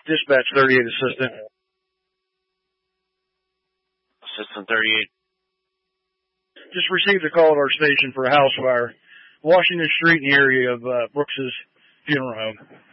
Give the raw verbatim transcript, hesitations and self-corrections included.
Dispatch thirty-eight assistant. Assistant thirty-eight. Just received a call at our station for a house fire. Washington Street in the area of uh, Brooks's funeral home.